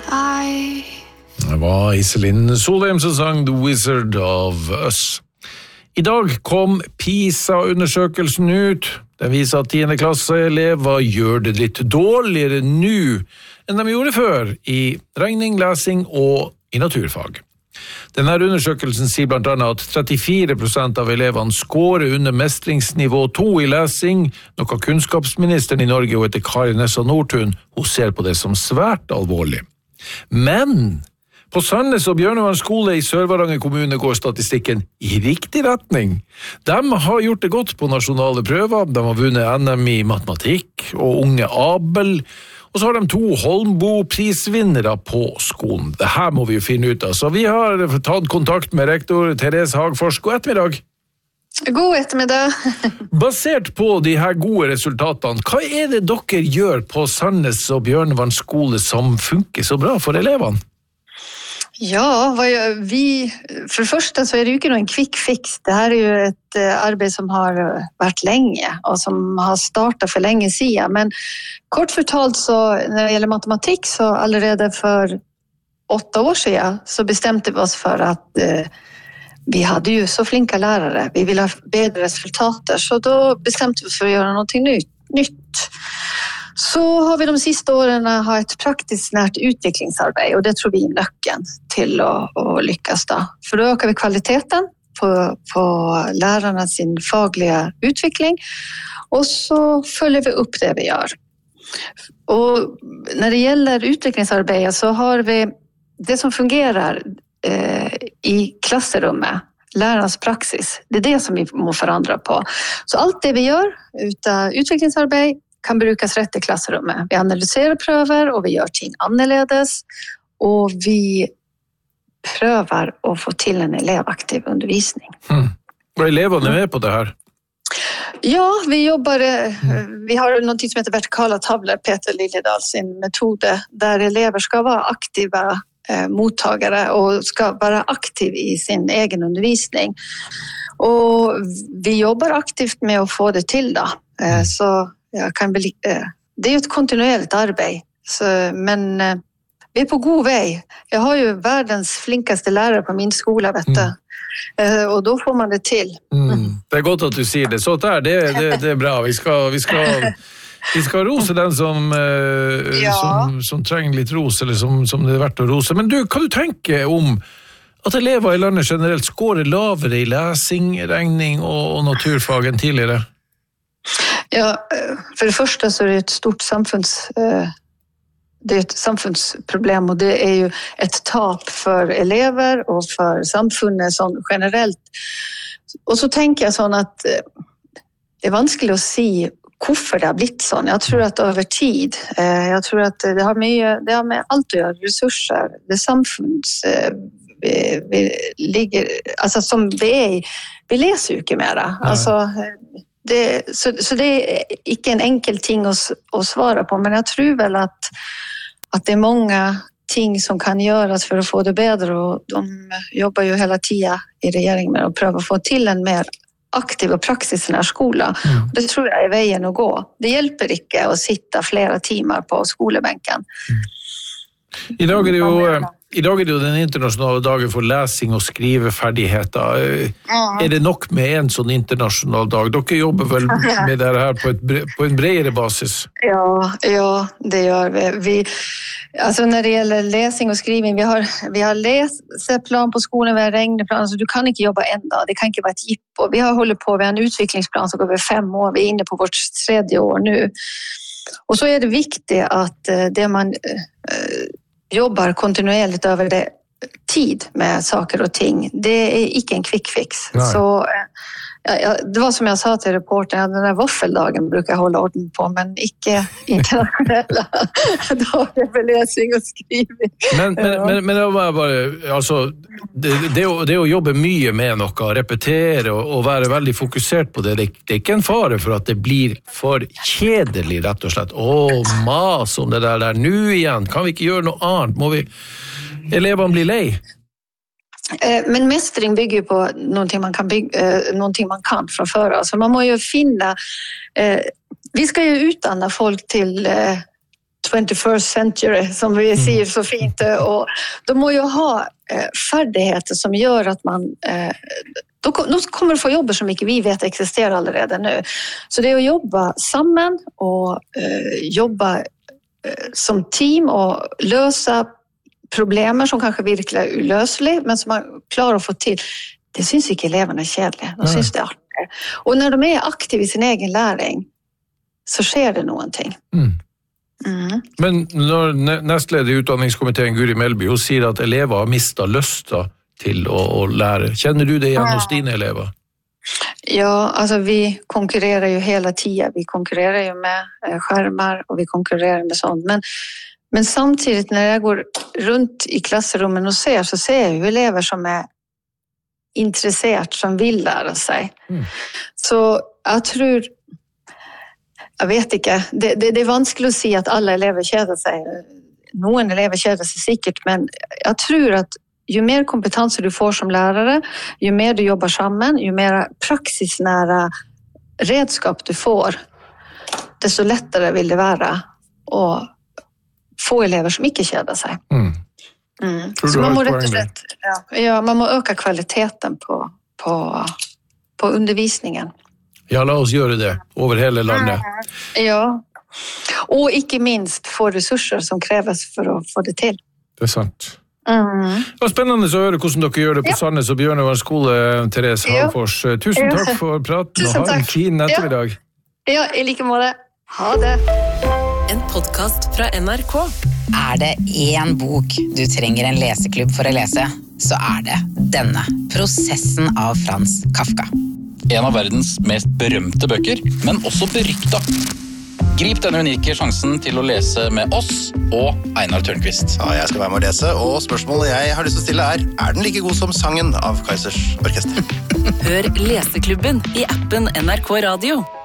Det var Iselin Solheim som sang The Wizard of Us. I dag kom PISA-undersøkelsen ut. Den viser at 10. klasseelever gjør det litt dårligere nå enn de gjorde før i regning, lesing og i naturfag. Denne undersøkelsen sier blant annet at 34% av elevene scorer under mestringsnivå 2 i lesing, noe kunnskapsministeren i Norge og etter Kari Nessa Nordtun, hun ser på det som svært alvorlig. Men på Sandnes og Bjørnevann skole i Sør-Varanger kommune går statistikken i riktig retning. De har gjort det godt på nasjonale prøver, de har vunnet NM i matematikk og Unge Abel, og så har de 2 Holmbo-prisvinnere på skolen. Dette må vi jo finne ut av, så vi har tatt kontakt med rektor Therese Hagfors. God ettermiddag. God ettermiddag. Basert på de her gode resultatene, hva er det dere gjør på Sandnes og Bjørnevann skole som funker så bra for elevene? Ja, för det första så är det ju inte någon quick fix. Det här är ju ett arbete som har varit länge och som har startat för länge sedan. Men kort fortalt så när det gäller matematik så allerede för 8 år sedan så bestämde vi oss för att vi hade ju så flinka lärare. Vi ville ha bättre resultat så då bestämde vi oss för att göra någonting nytt. Så har vi de sista åren har ett praktiskt närt utvecklingsarbete och det tror vi är nyckeln till att lyckas då. För då ökar vi kvaliteten på lärarnas sin fagliga utveckling och så följer vi upp det vi gör. Och när det gäller utvecklingsarbete så har vi det som fungerar i klassrummet, lärarnas praxis. Det är det som vi måste förändra på. Så allt det vi gör utan utvecklingsarbete kan brukas rätt i klassrummet. Vi analyserar pröver och vi gör ting annorledes och vi prövar att få till en elevaktiv undervisning. Vad är eleverna med på det här? Ja, vi har något som heter vertikala tavlor, Peter Liljedahl sin metod, där elever ska vara aktiva mottagare och ska vara aktiv i sin egen undervisning. Och vi jobbar aktivt med att få det till då. Så det är ett kontinuerligt arbete, men vi är på god väg. Jag har ju världens flinkaste lärare på min skola, vet du. Och då får man det till. Det är gott att du säger det. Så där, det är bra. Vi ska rosa den som tränger lite ros eller som det är värt att rosa. Men du, kan du tänka om att elever i landet generellt skårer lavere i läsing, regning och naturfagen tidigare? Ja, för det första så är det ett stort det är ett samfundsproblem och det är ju ett tap för elever och för samfundet som generellt. Och så tänker jag sån att det är vanskligt att se varför det har blivit så. Jag tror att över tid, jag tror att det har med allt att göra, resurser, det samfunds vi ligger, alltså som vi läser ju inte mera. Alltså så det är inte en enkel ting att svara på, men jag tror väl att det är många ting som kan göras för att få det bättre och de jobbar ju hela tiden i regeringen med att pröva få till en mer aktiv och praxisnär skola. Det tror jag är vägen att gå. Det hjälper inte att sitta flera timmar på skolebänken. Idag är det jo den internationella dagen för läsning och skrivefärdigheter. Är det nog med en sån internationell dag? Dere jobbar väl med det här på en bredare basis? Ja, det gör vi. Alltså när det gäller läsning och skrivning, vi har läsplan på skolan, vi har regneplan, så du kan inte jobba en dag, det kan inte vara ett jippo. Vi har en utvecklingsplan som går över 5 år, vi är inne på vårt 3:e år nu. Och så är det viktigt att det man jobbar kontinuerligt över det tid med saker och ting. Det är inte en quick fix. Så det var som jag sa till reportern, den där våffeldagen brukar jag hålla orden på, men inte internationella dagar för läsning och skrivning. Men det var bara, alltså, det att jobba mycket med något, repetera och vara väldigt fokuserad på det är inte en fara för att det blir för kedligt rätt och slett. Mas om det där nu igen, kan vi inte göra något annat? Må vi eleven bli lej? Men mästring bygger på någonting man kan från förr. Alltså man måste ju finna vi ska ju utdanna folk till 21st century, som vi sier så fint. Och de må ju ha färdigheter som gör att man... De kommer att få jobber som ikke vi vet existerar allerede nu. Så det är att jobba sammen och jobba som team och lösa problemer som kanske virkelig er uløselige, men som man klarer å få til. Det synes ikke eleverne er kjedelige. De synes det er artig. Og når de er aktive i sin egen læring, så skjer det noen ting. Men når nestleder i utdanningskomiteen Guri Melby, hun sier at elever har mistet lysta til å lære. Kjenner du det igjen hos dine elever? Ja, alltså vi konkurrerar ju hela tiden. Vi konkurrerar ju med skärmar och vi konkurrerar med sånt. Men samtidigt när jag går runt i klassrummen och ser, så ser jag ju elever som är intresserade, som vill lära sig. Så jag tror, jag vet inte, det är vanskligt att se att alla elever känner sig. Någon elever känner sig säkert, men jag tror att ju mer kompetenser du får som lärare, ju mer du jobbar sammen, ju mer praxisnära redskap du får, desto lättare vill det vara att få elever som ikke kjeder seg. Så man må rett og slett, man må øke kvaliteten på undervisningen. Ja, la oss gjøre det over hele landet. Ja, og ikke minst få ressurser som kreves for å få det til. Det er sant. Det var spennende å høre hvordan dere gjør det på Sandnes og Bjørnevann skole, Therese Hagfors. Tusen takk for praten, og ha en fin ettermiddag. Ja, i like måte. Ha det. En podcast fra NRK. Det en bok du trenger en leseklubb for å lese, så det denne. Prosessen av Frans Kafka. En av verdens mest berømte bøker, men også berykta. Grip denne unike sjansen til å lese med oss og Einar Tørnqvist. Ja, jeg skal være med å lese, og spørsmålet jeg har lyst til å stille den like god som sangen av Kaizers Orkester? Hør Leseklubben i appen NRK Radio.